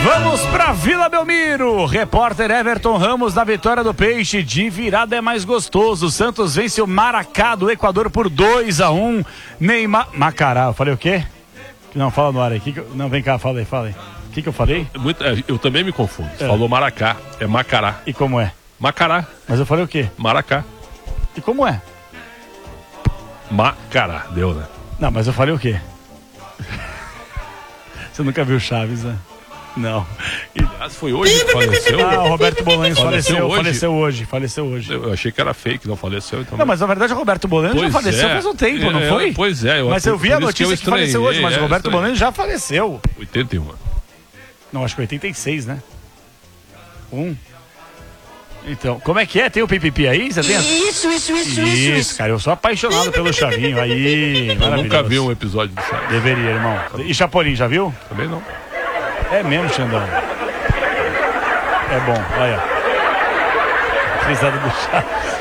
Vamos pra Vila Belmiro. Repórter Everton Ramos na vitória do Peixe. De virada é mais gostoso. Santos vence o Maracá do Equador por 2-1. Neymar... Macará, eu falei o quê? Não, fala no ar aí. Não, vem cá, fala aí. O que eu falei? Eu também me confundo. Você falou Maracá, é Macará. E como é? Macará. Mas eu falei o quê? Maracá. E como é? Macará, deu, né? Não, mas eu falei o quê? Você nunca viu Chaves, né? Não. Aliás, foi hoje que faleceu? O Roberto Bolanhos faleceu hoje. Eu achei que era fake, não faleceu. Então... Não, mas na verdade o Roberto Bolanhos já faleceu faz um tempo, não foi? Pois é. Mas eu vi a notícia que faleceu hoje, mas o Roberto Bolanhos já faleceu. 81. Não, acho que 86, né? Então, como é que é? Tem o pipipi aí? Você tem Isso, cara, eu sou apaixonado pelo Chavinho. Aí, eu nunca vi um episódio do Chaves. Deveria, irmão. E Chapolin, já viu? Também não. É mesmo, Xandão. É bom, olha. Risada do Chaves.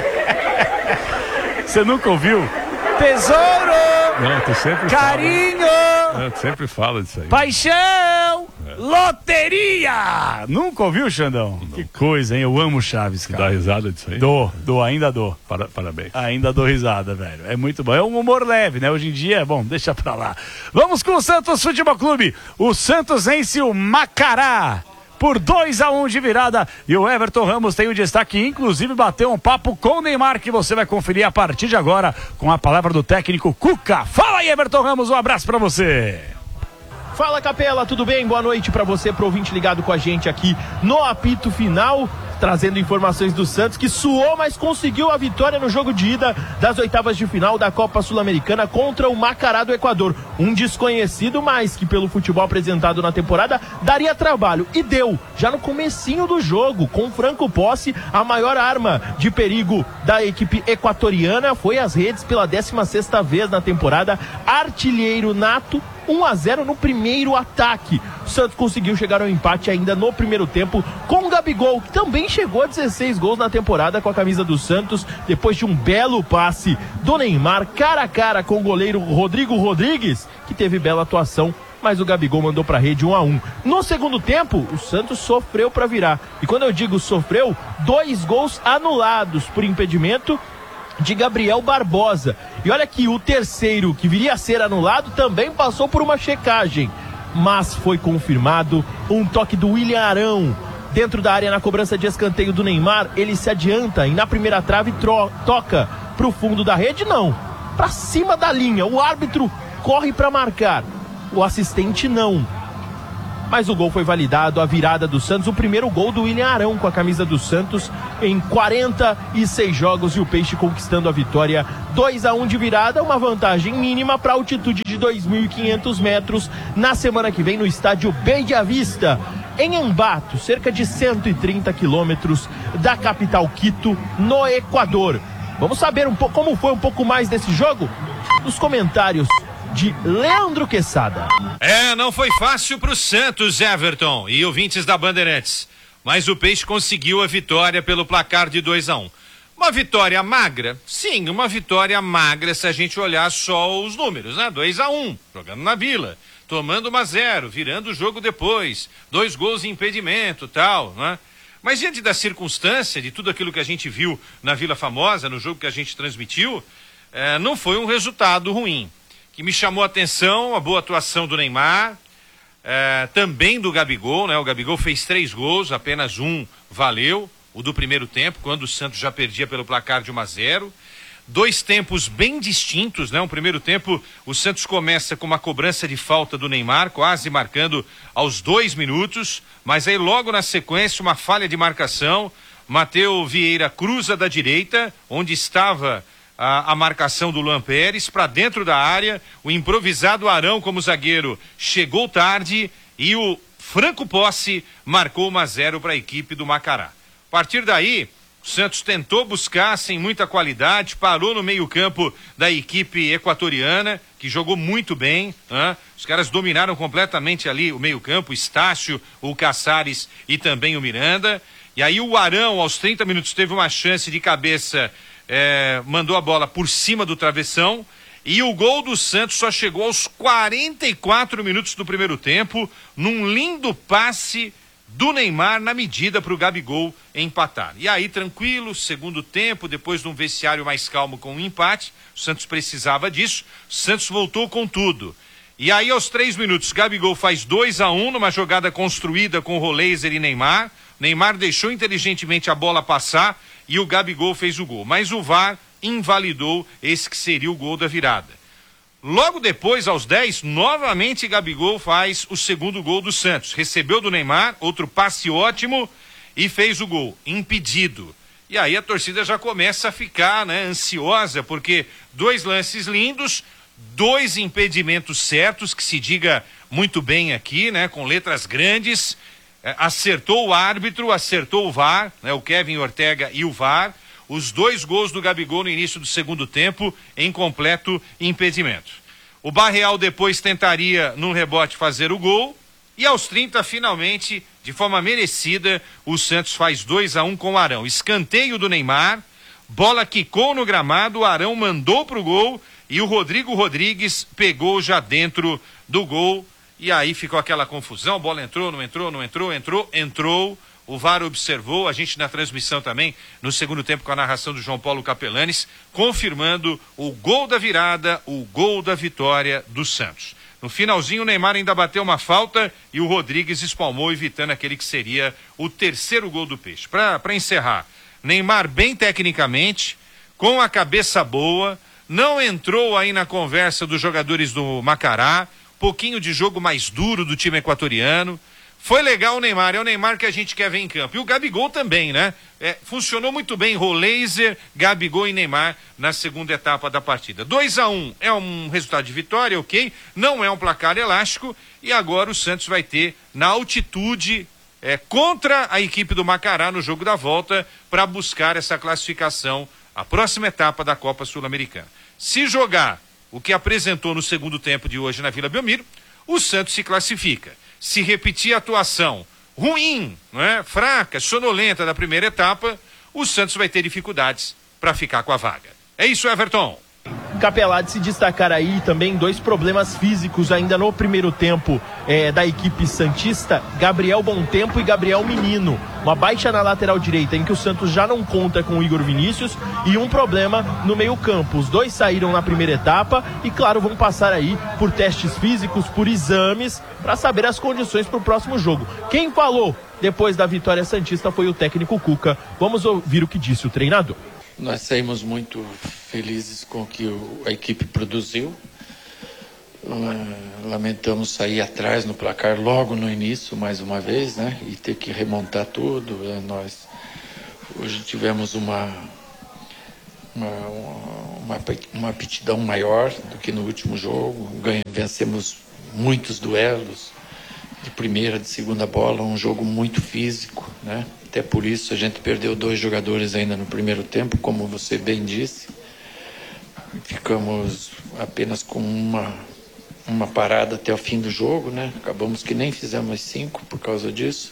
Você nunca ouviu? Tesouro! Não, tu sempre carinho! Fala. Tu sempre fala disso aí. Paixão! Loteria! Nunca ouviu, Xandão? Não. Que coisa, hein? Eu amo Chaves, cara. Dá risada disso aí? Ainda dou. Parabéns. Ainda dou risada, velho. É muito bom. É um humor leve, né? Hoje em dia, bom, deixa pra lá. Vamos com o Santos Futebol Clube. O Santos vence o Macará por 2-1 de virada. E o Everton Ramos tem o destaque, inclusive bateu um papo com o Neymar, que você vai conferir a partir de agora com a palavra do técnico Cuca. Fala aí, Everton Ramos, um abraço pra você. Fala, Capela, tudo bem? Boa noite pra você, pro ouvinte ligado com a gente aqui no apito final, trazendo informações do Santos, que suou, mas conseguiu a vitória no jogo de ida das oitavas de final da Copa Sul-Americana contra o Macará do Equador. Um desconhecido, mas que pelo futebol apresentado na temporada daria trabalho. E deu, já no comecinho do jogo, com franco posse, a maior arma de perigo da equipe equatoriana foi às redes pela 16ª vez na temporada, artilheiro nato, 1-0 no primeiro ataque. O Santos conseguiu chegar ao empate ainda no primeiro tempo com o Gabigol, que também chegou a 16 gols na temporada com a camisa do Santos, depois de um belo passe do Neymar, cara a cara com o goleiro Rodrigo Rodrigues, que teve bela atuação, mas o Gabigol mandou pra rede 1-1. No segundo tempo, o Santos sofreu pra virar. E quando eu digo sofreu, 2 gols anulados por impedimento de Gabriel Barbosa. E olha que o terceiro, que viria a ser anulado, também passou por uma checagem, mas foi confirmado um toque do William Arão dentro da área na cobrança de escanteio do Neymar. Ele se adianta e na primeira trave toca pro fundo da rede, não, pra cima da linha. O árbitro corre pra marcar, o assistente não, mas o gol foi validado, a virada do Santos, o primeiro gol do William Arão com a camisa do Santos em 46 jogos, e o Peixe conquistando a vitória 2-1 de virada, uma vantagem mínima para a altitude de 2.500 metros na semana que vem no estádio Bella Vista, em Ambato, cerca de 130 quilômetros da capital Quito, no Equador. Vamos saber como foi um pouco mais desse jogo? Nos comentários de Leandro Quesada. Não foi fácil pro Santos, Everton e ouvintes da Bandeirantes, mas o Peixe conseguiu a vitória pelo placar de 2-1. Uma vitória magra? Sim, uma vitória magra se a gente olhar só os números, né? 2-1, jogando na Vila, tomando 1-0, virando o jogo depois, 2 gols em impedimento, tal, né? Mas diante da circunstância, de tudo aquilo que a gente viu na Vila Famosa, no jogo que a gente transmitiu, não foi um resultado ruim. Que me chamou a atenção a boa atuação do Neymar, também do Gabigol, né? O Gabigol fez 3 gols, apenas um valeu, o do primeiro tempo, quando o Santos já perdia pelo placar de 1-0. 2 tempos bem distintos, né? O primeiro tempo, o Santos começa com uma cobrança de falta do Neymar, quase marcando aos 2 minutos, mas aí logo na sequência uma falha de marcação, Matheus Vieira cruza da direita, onde estava a marcação do Luan Pérez, para dentro da área, o improvisado Arão como zagueiro chegou tarde e o franco posse marcou 1-0 para a equipe do Macará. A partir daí, o Santos tentou buscar sem muita qualidade, parou no meio-campo da equipe equatoriana, que jogou muito bem, né? Os caras dominaram completamente ali o meio-campo, o Estácio, o Caçares e também o Miranda. E aí o Arão, aos 30 minutos, teve uma chance de cabeça, mandou a bola por cima do travessão E o gol do Santos só chegou aos 44 minutos do primeiro tempo, num lindo passe do Neymar na medida para o Gabigol empatar. E aí, tranquilo, segundo tempo, depois de um vestiário mais calmo com um empate, o Santos precisava disso, o Santos voltou com tudo. E aí, aos 3 minutos, Gabigol faz 2-1 numa jogada construída com Roleiser e Neymar. Neymar deixou inteligentemente a bola passar e o Gabigol fez o gol. Mas o VAR invalidou esse que seria o gol da virada. Logo depois, aos 10, novamente Gabigol faz o segundo gol do Santos. Recebeu do Neymar, outro passe ótimo e fez o gol, impedido. E aí a torcida já começa a ficar, né, ansiosa, porque 2 lances lindos, 2 impedimentos certos, que se diga muito bem aqui, né, com letras grandes. Acertou o árbitro, acertou o VAR, né, o Kevin Ortega e o VAR. Os 2 gols do Gabigol no início do segundo tempo em completo impedimento. O Barreal depois tentaria, num rebote, fazer o gol. E aos 30, finalmente, de forma merecida, o Santos faz 2-1 com o Arão. Escanteio do Neymar, bola quicou no gramado, o Arão mandou pro gol e o Rodrigo Rodrigues pegou já dentro do gol. E aí ficou aquela confusão, a bola entrou, não entrou, não entrou, entrou. O VAR observou, a gente na transmissão também, no segundo tempo com a narração do João Paulo Capelanes, confirmando o gol da virada, o gol da vitória do Santos. No finalzinho, o Neymar ainda bateu uma falta e o Rodrigues espalmou, evitando aquele que seria o terceiro gol do Peixe. Para encerrar, Neymar bem tecnicamente, com a cabeça boa, não entrou aí na conversa dos jogadores do Macará, pouquinho de jogo mais duro do time equatoriano. Foi legal o Neymar, é o Neymar que a gente quer ver em campo. E o Gabigol também, né? Funcionou muito bem, Roleiser, Gabigol e Neymar na segunda etapa da partida. 2-1 é um resultado de vitória, ok? Não é um placar elástico. E agora o Santos vai ter na altitude contra a equipe do Macará no jogo da volta para buscar essa classificação, a próxima etapa da Copa Sul-Americana. Se jogar o que apresentou no segundo tempo de hoje na Vila Belmiro, o Santos se classifica. Se repetir a atuação ruim, não é? Fraca, sonolenta da primeira etapa, o Santos vai ter dificuldades para ficar com a vaga. É isso, Everton. Capelá, de se destacar aí também 2 problemas físicos ainda no primeiro tempo da equipe santista, Gabriel Bontempo e Gabriel Menino. Uma baixa na lateral direita, em que o Santos já não conta com o Igor Vinícius, e um problema no meio-campo. Os 2 saíram na primeira etapa e, claro, vão passar aí por testes físicos, por exames, para saber as condições para o próximo jogo. Quem falou depois da vitória santista foi o técnico Cuca. Vamos ouvir o que disse o treinador. Nós saímos muito felizes com o que a equipe produziu. Lamentamos sair atrás no placar logo no início, mais uma vez, né? E ter que remontar tudo. Nós hoje tivemos uma aptidão maior do que no último jogo. Vencemos muitos duelos de primeira, de segunda bola, um jogo muito físico, né? Até por isso a gente perdeu 2 jogadores ainda no primeiro tempo, como você bem disse. Ficamos apenas com uma parada até o fim do jogo, né? Acabamos que nem fizemos 5 por causa disso.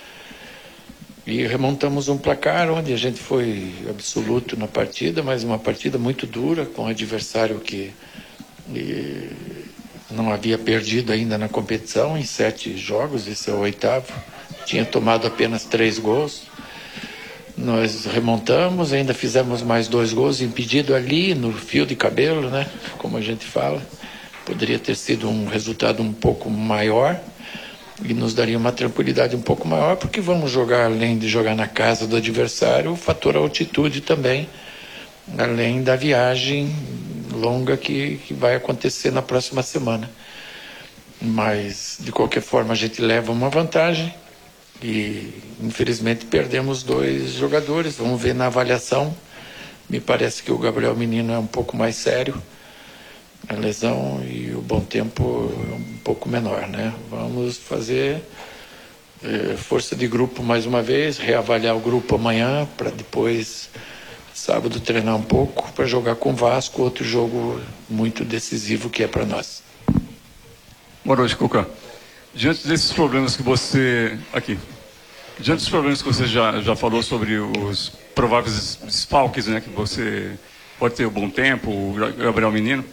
E remontamos um placar onde a gente foi absoluto na partida, mas uma partida muito dura, com um adversário que não havia perdido ainda na competição em 7 jogos, esse é o 8º. Tinha tomado apenas 3 gols. Nós remontamos, ainda fizemos mais 2 gols, impedido ali no fio de cabelo, né? Como a gente fala. Poderia ter sido um resultado um pouco maior e nos daria uma tranquilidade um pouco maior, porque vamos jogar, além de jogar na casa do adversário, o fator altitude também, além da viagem longa que vai acontecer na próxima semana. Mas, de qualquer forma, a gente leva uma vantagem. E infelizmente perdemos 2 jogadores. Vamos ver na avaliação. Me parece que o Gabriel Menino é um pouco mais sério, a lesão, e o Bontempo é um pouco menor, né? Vamos fazer força de grupo mais uma vez, reavaliar o grupo amanhã, para depois, sábado, treinar um pouco, para jogar com o Vasco, outro jogo muito decisivo que é para nós. Boa noite, Cuca. Diante desses problemas que você... Diante dos problemas que você já falou sobre os prováveis desfalques, né? Que você pode ter o Bontempo, o Gabriel Menino.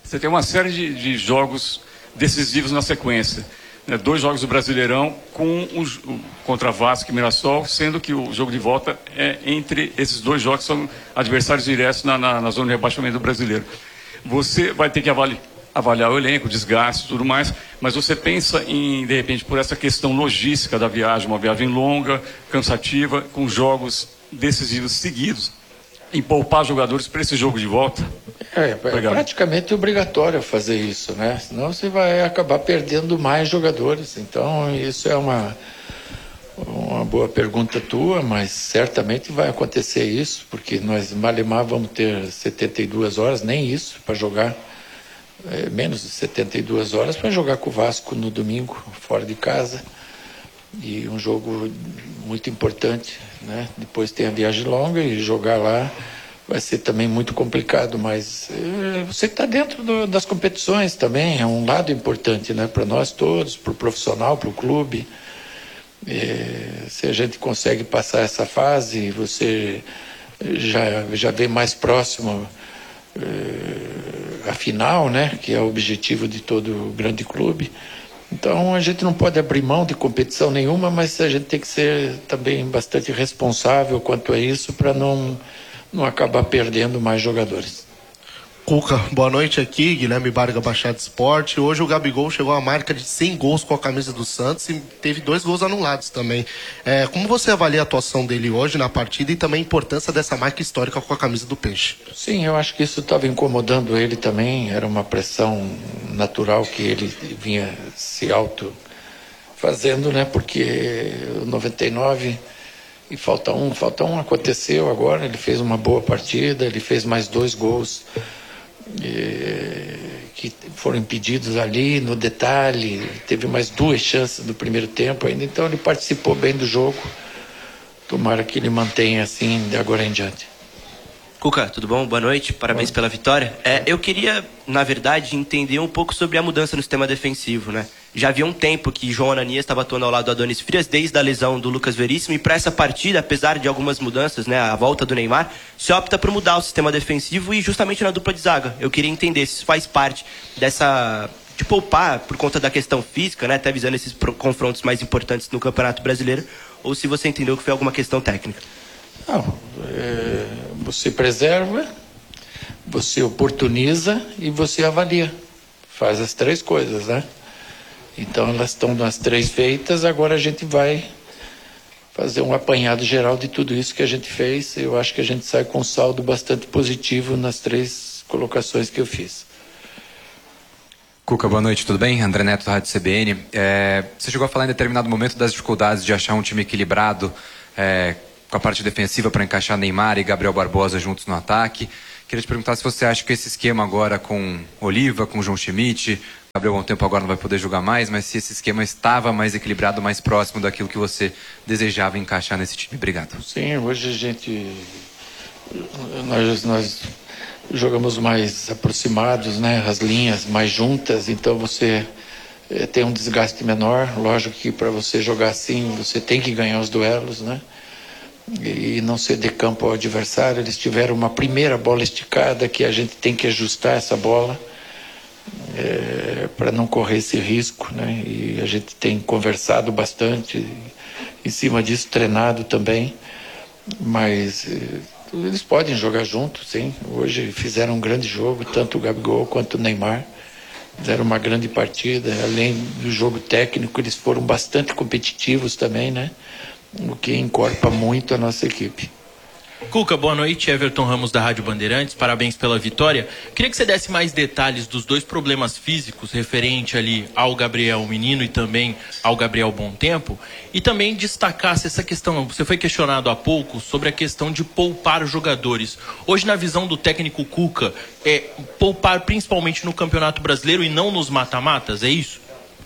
Você tem uma série de jogos decisivos na sequência. 2 jogos do Brasileirão contra Vasco e Mirassol, sendo que o jogo de volta é entre esses 2 jogos que são adversários diretos na zona de rebaixamento do Brasileiro. Você vai ter que avaliar o elenco, o desgaste e tudo mais, mas você pensa em, de repente, por essa questão logística da viagem, uma viagem longa, cansativa, com jogos decisivos seguidos, em poupar jogadores para esse jogo de volta? É praticamente obrigatório fazer isso, né? Senão você vai acabar perdendo mais jogadores. Então, isso é uma boa pergunta tua, mas certamente vai acontecer isso, porque nós, malemar, vamos ter 72 horas, nem isso, para jogar. Menos de 72 horas para jogar com o Vasco no domingo, fora de casa. E um jogo muito importante, né? Depois tem a viagem longa e jogar lá vai ser também muito complicado, mas você está dentro das competições também, é um lado importante, né? Para nós todos, para o profissional, para o clube. Se a gente consegue passar essa fase, você já vê mais próximo a final, né? Que é o objetivo de todo grande clube. Então a gente não pode abrir mão de competição nenhuma, mas a gente tem que ser também bastante responsável quanto a isso para não acabar perdendo mais jogadores. Cuca, boa noite aqui, Guilherme Barga, Baixada Esporte. Hoje o Gabigol chegou à marca de 100 gols com a camisa do Santos e teve 2 gols anulados também. Como você avalia a atuação dele hoje na partida e também a importância dessa marca histórica com a camisa do Peixe? Sim, eu acho que isso estava incomodando ele também, era uma pressão natural que ele vinha se auto fazendo, né? Porque o 99 e falta um aconteceu agora, ele fez uma boa partida, ele fez mais 2 gols que foram impedidos ali no detalhe, teve mais 2 chances no primeiro tempo ainda, então ele participou bem do jogo. Tomara que ele mantenha assim de agora em diante. Cuca, tudo bom? Boa noite, parabéns pela vitória. Eu queria, na verdade, entender um pouco sobre a mudança no sistema defensivo, né? Já havia um tempo que João Ananias estava atuando ao lado do Adonis Frias, desde a lesão do Lucas Veríssimo, e para essa partida, apesar de algumas mudanças, né, a volta do Neymar, se opta por mudar o sistema defensivo e justamente na dupla de zaga. Eu queria entender se isso faz parte de poupar por conta da questão física, né, até visando esses confrontos mais importantes no Campeonato Brasileiro, ou se você entendeu que foi alguma questão técnica. Não, você preserva, você oportuniza e você avalia. Faz as 3 coisas, né? Então elas estão nas 3 feitas, agora a gente vai fazer um apanhado geral de tudo isso que a gente fez. Eu acho que a gente sai com um saldo bastante positivo nas 3 colocações que eu fiz. Cuca, boa noite, tudo bem? André Neto, da Rádio CBN. Você chegou a falar em determinado momento das dificuldades de achar um time equilibrado com a parte defensiva para encaixar Neymar e Gabriel Barbosa juntos no ataque. Queria te perguntar se você acha que esse esquema agora com Oliva, com João Schmidt, Gabriel há um tempo agora não vai poder jogar mais, mas se esse esquema estava mais equilibrado, mais próximo daquilo que você desejava encaixar nesse time. Obrigado. Sim, hoje nós jogamos mais aproximados, né? As linhas mais juntas, então você tem um desgaste menor. Lógico que para você jogar assim, você tem que ganhar os duelos, né? E não ceder campo ao adversário. Eles tiveram uma primeira bola esticada que a gente tem que ajustar essa bola para não correr esse risco, né? E a gente tem conversado bastante em cima disso, treinado também, mas eles podem jogar juntos, sim. Hoje fizeram um grande jogo, tanto o Gabigol quanto o Neymar fizeram uma grande partida. Além do jogo técnico, eles foram bastante competitivos também, né? O que encorpa muito a nossa equipe. Cuca, boa noite, Everton Ramos da Rádio Bandeirantes, parabéns pela vitória. Queria que você desse mais detalhes dos 2 problemas físicos referente ali ao Gabriel Menino e também ao Gabriel Bom Tempo, e também destacasse essa questão, você foi questionado há pouco sobre a questão de poupar os jogadores. Hoje, na visão do técnico Cuca, poupar principalmente no Campeonato Brasileiro e não nos mata-matas, é isso?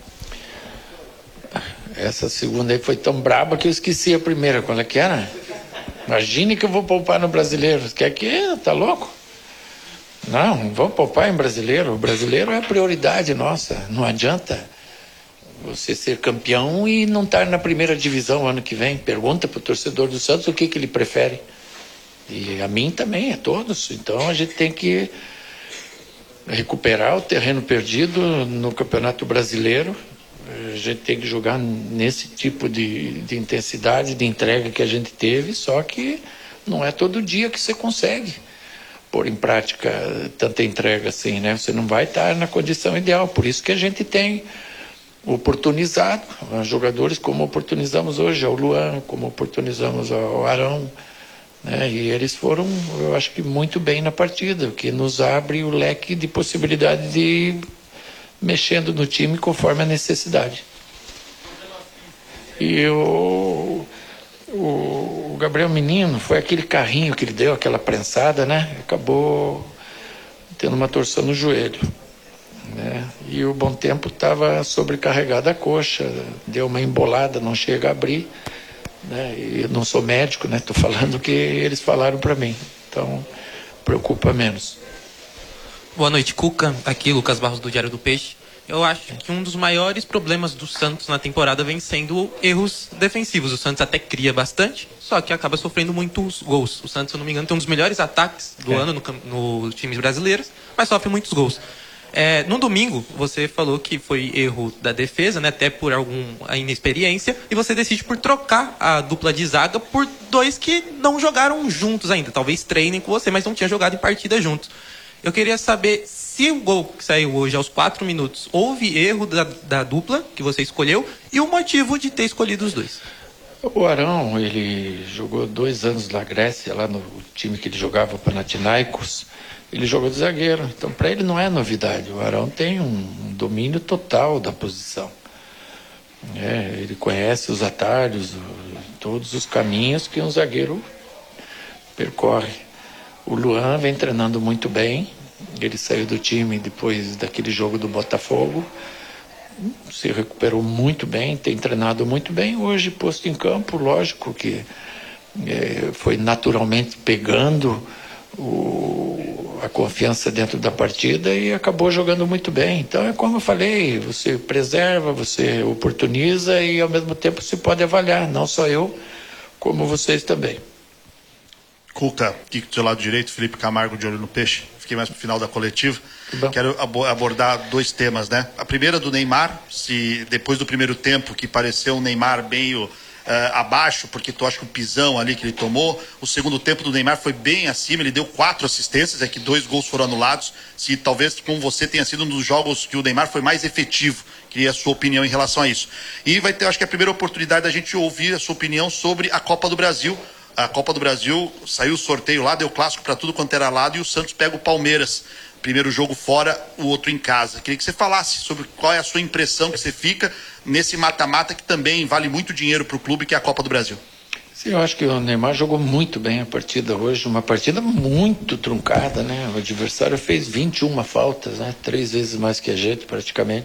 Essa segunda aí foi tão braba que eu esqueci a primeira. Qual é que era? Imagine que eu vou poupar no Brasileiro. Quer que? Tá louco? Não vou poupar em Brasileiro. O Brasileiro é a prioridade nossa. Não adianta você ser campeão e não estar na primeira divisão ano que vem. Pergunta pro torcedor do Santos o que ele prefere. E a mim também, a todos. Então a gente tem que recuperar o terreno perdido no Campeonato Brasileiro. A gente tem que jogar nesse tipo de intensidade, de entrega que a gente teve, só que não é todo dia que você consegue pôr em prática tanta entrega assim, né? Você não vai estar na condição ideal, por isso que a gente tem oportunizado jogadores como oportunizamos hoje ao Luan, como oportunizamos ao Arão, né? E eles foram, eu acho que muito bem na partida, o que nos abre o leque de possibilidade de ir mexendo no time conforme a necessidade. E o Gabriel Menino, foi aquele carrinho que ele deu, aquela prensada, né? Acabou tendo uma torção no joelho, né? E o Bom Tempo estava sobrecarregado a coxa, deu uma embolada, não chega a abrir, né? E eu não sou médico, né? Estou falando o que eles falaram para mim, então preocupa menos. Boa noite, Cuca. Aqui, Lucas Barros do Diário do Peixe. Eu acho que um dos maiores problemas do Santos na temporada vem sendo erros defensivos. O Santos até cria bastante, só que acaba sofrendo muitos gols. O Santos, se eu não me engano, tem um dos melhores ataques do ano no times brasileiros, mas sofre muitos gols. No domingo, você falou que foi erro da defesa, né, até por alguma inexperiência, e você decide por trocar a dupla de zaga por dois que não jogaram juntos ainda. Talvez treinem com você, mas não tinham jogado em partida juntos. Eu queria saber se o gol que saiu hoje aos 4 minutos, houve erro da dupla que você escolheu e o motivo de ter escolhido os dois. O Arão, ele jogou 2 anos na Grécia, lá no time que ele jogava, Panathinaikos. Ele jogou de zagueiro, então para ele não é novidade. O Arão tem um domínio total da posição. Ele conhece os atalhos, todos os caminhos que um zagueiro percorre. O Luan vem treinando muito bem. Ele saiu do time depois daquele jogo do Botafogo. Se recuperou muito bem, tem treinado muito bem. Hoje, posto em campo, lógico que foi naturalmente pegando a confiança dentro da partida e acabou jogando muito bem. Então, é como eu falei, você preserva, você oportuniza e, ao mesmo tempo, se pode avaliar. Não só eu, como vocês também. Cuca, aqui do seu lado direito, Felipe Camargo de Olho no Peixe. Fiquei mais pro final da coletiva. Quero abordar 2 temas, né? A primeira do Neymar, se depois do primeiro tempo, que pareceu um Neymar meio abaixo, porque tu acha que o pisão ali que ele tomou, o segundo tempo do Neymar foi bem acima, ele deu 4 assistências, que 2 gols foram anulados. Se talvez com você tenha sido um dos jogos que o Neymar foi mais efetivo. Queria a sua opinião em relação a isso. E vai ter, acho que a primeira oportunidade da gente ouvir a sua opinião sobre a Copa do Brasil. A Copa do Brasil, saiu o sorteio lá, deu clássico para tudo quanto era lado e o Santos pega o Palmeiras. Primeiro jogo fora, o outro em casa. Queria que você falasse sobre qual é a sua impressão que você fica nesse mata-mata que também vale muito dinheiro para o clube, que é a Copa do Brasil. Sim, eu acho que o Neymar jogou muito bem a partida hoje, uma partida muito truncada, né? O adversário fez 21 faltas, né? 3 vezes mais que a gente praticamente.